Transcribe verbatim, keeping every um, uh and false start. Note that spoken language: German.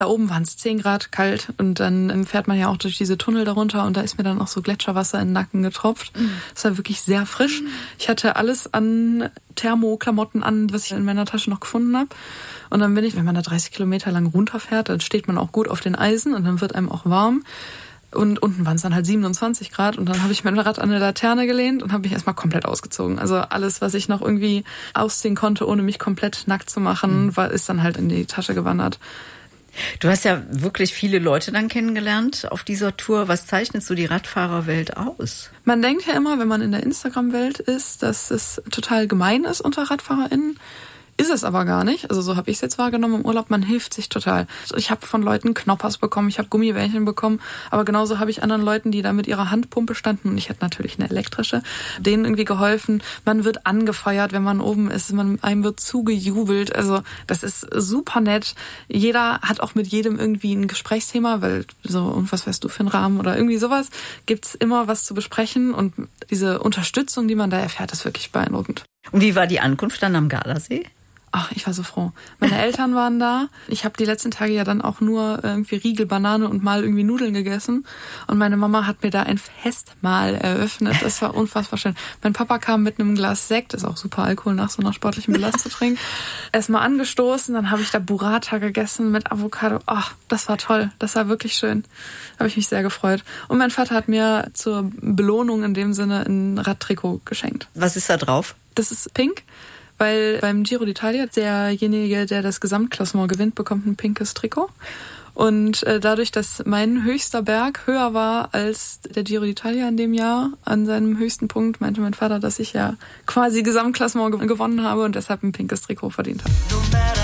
Da oben waren es zehn Grad kalt und dann fährt man ja auch durch diese Tunnel darunter und da ist mir dann auch so Gletscherwasser in den Nacken getropft. Mhm. Das war wirklich sehr frisch. Mhm. Ich hatte alles an Thermoklamotten an, was ich in meiner Tasche noch gefunden habe. Und dann bin ich, wenn man da dreißig Kilometer lang runterfährt, dann steht man auch gut auf den Eisen und dann wird einem auch warm. Und unten waren es dann halt siebenundzwanzig Grad und dann habe ich mein Rad an eine Laterne gelehnt und habe mich erstmal komplett ausgezogen. Also alles, was ich noch irgendwie ausziehen konnte, ohne mich komplett nackt zu machen, mhm. war, ist dann halt in die Tasche gewandert. Du hast ja wirklich viele Leute dann kennengelernt auf dieser Tour. Was zeichnet so die Radfahrerwelt aus? Man denkt ja immer, wenn man in der Instagram-Welt ist, dass es total gemein ist unter RadfahrerInnen. Ist es aber gar nicht. Also so habe ich es jetzt wahrgenommen im Urlaub. Man hilft sich total. Ich habe von Leuten Knoppers bekommen, ich habe Gummibärchen bekommen, aber genauso habe ich anderen Leuten, die da mit ihrer Handpumpe standen, und ich hatte natürlich eine elektrische, denen irgendwie geholfen. Man wird angefeuert, wenn man oben ist. Man, einem wird zugejubelt. Also das ist super nett. Jeder hat auch mit jedem irgendwie ein Gesprächsthema, weil so, und was weißt du für einen Rahmen oder irgendwie sowas, gibt's immer was zu besprechen, und diese Unterstützung, die man da erfährt, ist wirklich beeindruckend. Und wie war die Ankunft dann am Gardasee? Ach, ich war so froh. Meine Eltern waren da. Ich habe die letzten Tage ja dann auch nur irgendwie Riegel, Banane und mal irgendwie Nudeln gegessen. Und meine Mama hat mir da ein Festmahl eröffnet. Das war unfassbar schön. Mein Papa kam mit einem Glas Sekt, ist auch super Alkohol nach so einer sportlichen Belast zu trinken. Erstmal angestoßen, dann habe ich da Burrata gegessen mit Avocado. Ach, das war toll. Das war wirklich schön. Da habe ich mich sehr gefreut. Und mein Vater hat mir zur Belohnung in dem Sinne ein Radtrikot geschenkt. Was ist da drauf? Das ist pink. Weil beim Giro d'Italia derjenige, der das Gesamtklassement gewinnt, bekommt ein pinkes Trikot. Und äh, dadurch, dass mein höchster Berg höher war als der Giro d'Italia in dem Jahr, an seinem höchsten Punkt, meinte mein Vater, dass ich ja quasi Gesamtklassement gewonnen habe und deshalb ein pinkes Trikot verdient habe.